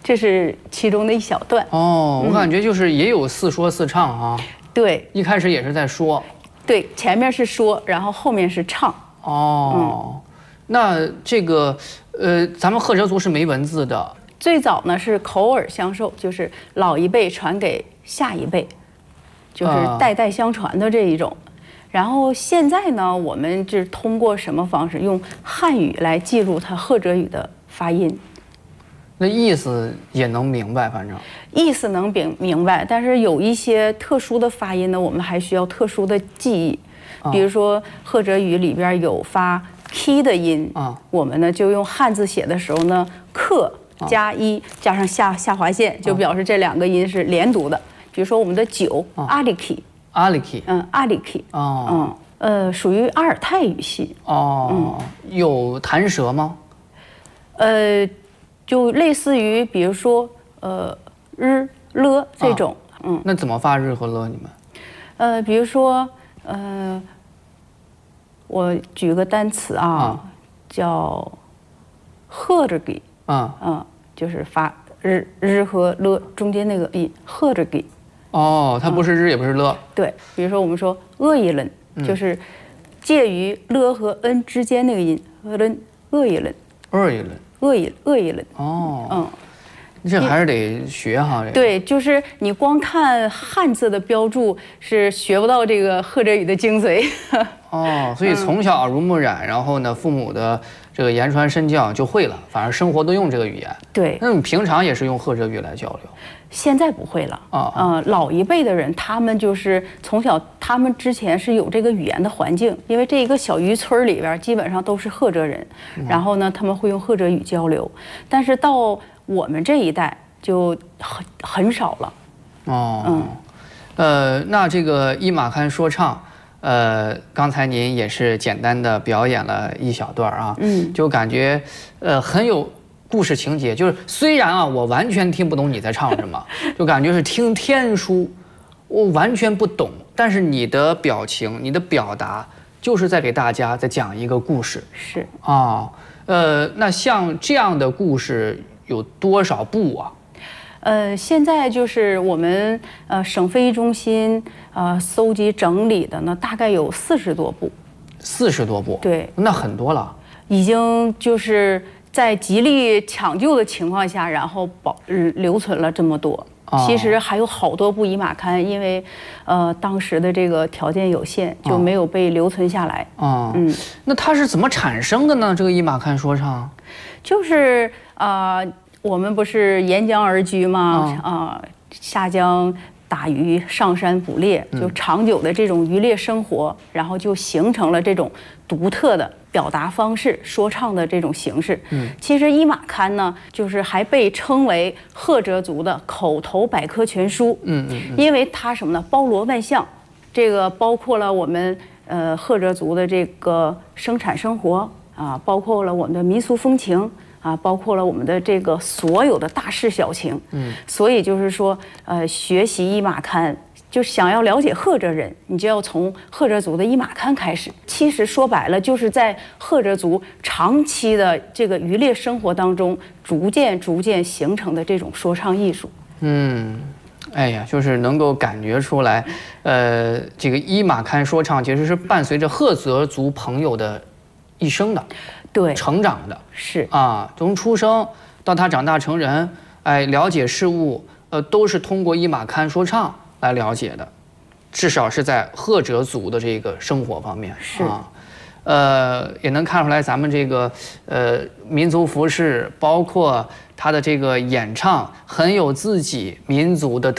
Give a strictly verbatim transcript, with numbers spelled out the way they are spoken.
这是其中的一小段。 哦，我感觉就是也有似说似唱啊。 对， 一开始也是在说。 对，前面是说，然后后面是唱。 哦，嗯、那这个呃，咱们赫哲族是没文字的。 最早呢是口耳相授，就是老一辈传给下一辈，就是代代相传的这一种。啊、然后现在呢，我们是通过什么方式？用汉语来记录它赫哲语的发音。 那意思也能明白，反正意思能明明白，但是有一些特殊的发音呢，我们还需要特殊的记忆。比如说赫哲语里边有发 k 的音，啊，我们呢就用汉字写的时候呢，克加一加上下下划线，就表示这两个音是连读的。比如说我们的酒，阿里 k， 阿里 k， 嗯，阿里 k， 哦，嗯，呃，属于阿尔泰语系。 哦，嗯，有弹舌吗？ 呃。就类似于，比如说，呃，日了这种，啊、嗯， 那怎么发日和了？你们？ 呃，比如说，呃，我举个单词啊，啊叫赫着给，啊，嗯，就是发日日和了中间那个音，赫着给。 哦，它不是日，嗯、也不是了。 对，比如说我们说恶一轮，嗯、就是介于了和 n 之间那个音，恶伦，恶一轮， 恶一轮。 恶意恶意了哦，嗯，这还是得学哈。这对，就是你光看汉字的标注是学不到这个赫哲语的精髓。 哦，所以从小耳濡目染，然后呢，父母的这个言传身教就会了，反而生活都用这个语言。 对， 那你平常也是用赫哲语来交流？ 现在不会了啊，呃，老一辈的人，他们就是从小，他们之前是有这个语言的环境，因为这一个小渔村里边基本上都是赫哲人，然后呢，他们会用赫哲语交流，但是到我们这一代就很很少了。 哦，嗯，呃，那这个伊玛堪说唱，呃，刚才您也是简单的表演了一小段啊，嗯，就感觉呃很有故事情节，就是虽然啊，我完全听不懂你在唱什么，就感觉是听天书，我完全不懂，但是你的表情、你的表达，就是在给大家在讲一个故事。 是啊，呃，那像这样的故事有多少部啊？ 呃，现在就是我们呃省非遗中心呃搜集整理的呢，大概有四十多部。 四十多部？ 对， 那很多了。 已经就是在极力抢救的情况下，然后保留存了这么多。其实还有好多部伊玛堪，因为呃当时的这个条件有限，就没有被留存下来。 啊，嗯，那它是怎么产生的呢？这个伊玛堪说唱， 就是啊、呃，我们不是沿江而居吗？啊、呃，下江打鱼，上山捕猎，就长久的这种渔猎生活，然后就形成了这种独特的表达方式，说唱的这种形式。嗯，其实伊玛堪呢，就是还被称为赫哲族的口头百科全书。嗯嗯，因为它什么呢？包罗万象，这个包括了我们呃赫哲族的这个生产生活啊，包括了我们的民俗风情。啊，包括了我们的这个所有的大事小情，嗯，所以就是说，呃，学习伊玛堪，就想要了解赫哲人，你就要从赫哲族的伊玛堪开始。其实说白了，就是在赫哲族长期的这个渔猎生活当中，逐渐逐渐形成的这种说唱艺术。 嗯，哎呀，就是能够感觉出来，呃，这个伊玛堪说唱其实是伴随着赫哲族朋友的一生的。 对， 成长的是啊，从出生到他长大成人，哎，了解事物，呃，都是通过伊玛堪说唱来了解的，至少是在赫哲族的这个生活方面是啊，呃，也能看出来咱们这个呃民族服饰，包括他的这个演唱，很有自己民族的特